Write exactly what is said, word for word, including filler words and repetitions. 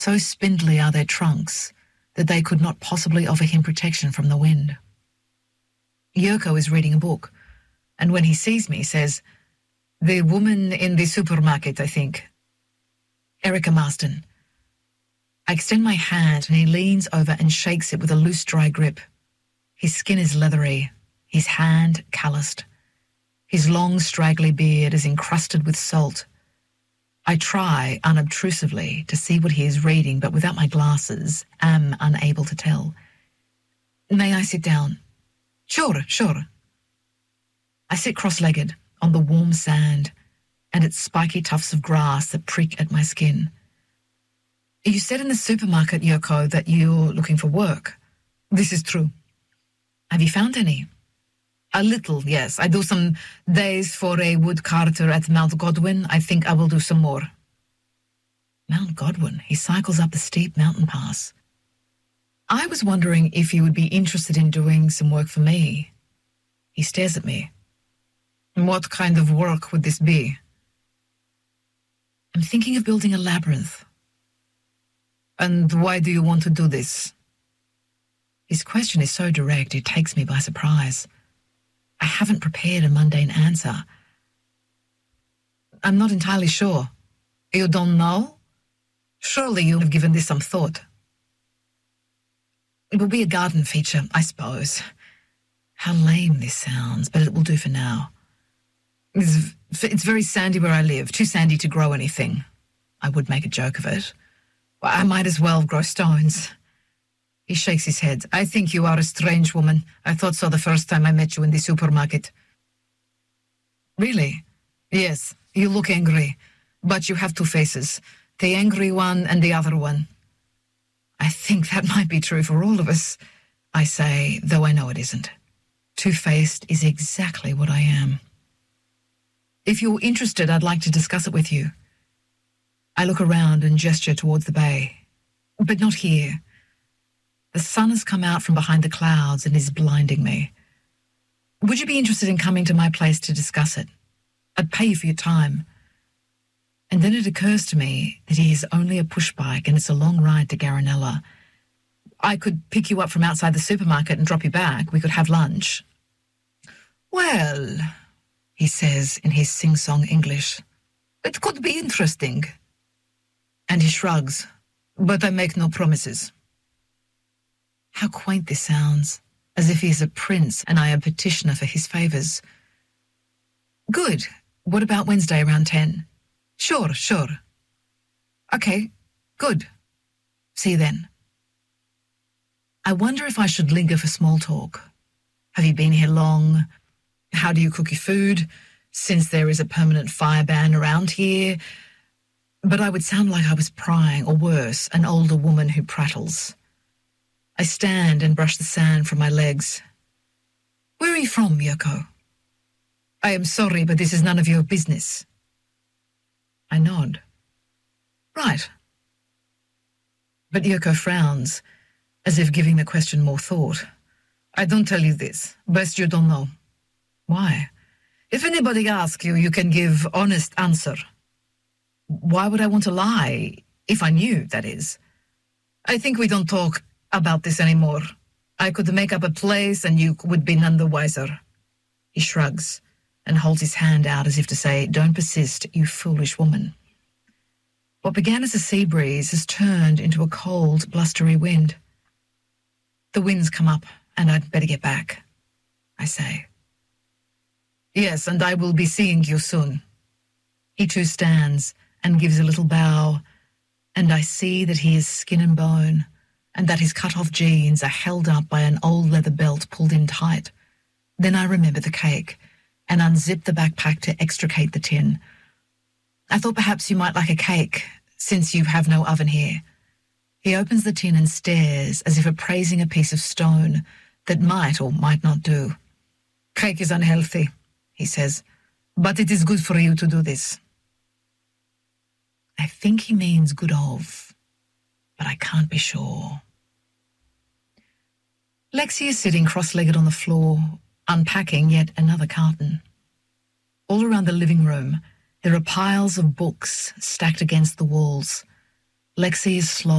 So spindly are their trunks that they could not possibly offer him protection from the wind. Yoko is reading a book, and when he sees me, says, "The woman in the supermarket, I think." Erica Marston. I extend my hand and he leans over and shakes it with a loose, dry grip. His skin is leathery, his hand calloused. His long, straggly beard is encrusted with salt. I try, unobtrusively, to see what he is reading, but without my glasses, am unable to tell. "May I sit down?" "Sure, sure." I sit cross-legged on the warm sand and its spiky tufts of grass that prick at my skin. "You said in the supermarket, Yoko, that you're looking for work." "This is true." "Have you found any?" "A little, yes. I do some days for a woodcarter at Mount Godwin. I think I will do some more." Mount Godwin? He cycles up the steep mountain pass. "I was wondering if you would be interested in doing some work for me." He stares at me. "What kind of work would this be?" "I'm thinking of building a labyrinth." "And why do you want to do this?" His question is so direct it takes me by surprise. I haven't prepared a mundane answer. "I'm not entirely sure." "You don't know? Surely you have given this some thought." "It will be a garden feature, I suppose." How lame this sounds, but it will do for now. It's, it's very sandy where I live, too sandy to grow anything. I would make a joke of it. Well, I might as well grow stones. He shakes his head. "I think you are a strange woman. I thought so the first time I met you in the supermarket." "Really?" "Yes, you look angry, but you have two faces, the angry one and the other one." "I think that might be true for all of us," I say, though I know it isn't. Two-faced is exactly what I am. "If you're interested, I'd like to discuss it with you." I look around and gesture towards the bay. "But not here." The sun has come out from behind the clouds and is blinding me. "Would you be interested in coming to my place to discuss it? I'd pay you for your time." And then it occurs to me that he is only a push bike and it's a long ride to Garinella. I could pick you up from outside the supermarket and drop you back. We could have lunch. "Well," he says in his sing-song English, "it could be interesting." And he shrugs, "But I make no promises." How quaint this sounds, as if he is a prince and I a petitioner for his favours. "Good. What about Wednesday around ten? "Sure, sure." "Okay, good. See you then." I wonder if I should linger for small talk. Have you been here long? How do you cook your food, since there is a permanent fire ban around here? But I would sound like I was prying, or worse, an older woman who prattles. I stand and brush the sand from my legs. "Where are you from, Yoko?" "I am sorry, but this is none of your business." I nod. "Right." But Yoko frowns, as if giving the question more thought. "I don't tell you this. Best you don't know." "Why?" "If anybody asks you, you can give honest answer." "Why would I want to lie? If I knew, that is." "I think we don't talk about this anymore. I could make up a place and you would be none the wiser." He shrugs and holds his hand out as if to say, "Don't persist, you foolish woman." What began as a sea breeze has turned into a cold, blustery wind. "The wind's come up and I'd better get back," I say. "Yes, and I will be seeing you soon." He too stands and gives a little bow, and I see that he is skin and bone, and that his cut-off jeans are held up by an old leather belt pulled in tight. Then I remember the cake and unzip the backpack to extricate the tin. "I thought perhaps you might like a cake, since you have no oven here." He opens the tin and stares as if appraising a piece of stone that might or might not do. "Cake is unhealthy," he says, "but it is good for you to do this." I think he means good of, but I can't be sure. Lexi is sitting cross-legged on the floor, unpacking yet another carton. All around the living room, there are piles of books stacked against the walls. Lexi is slow.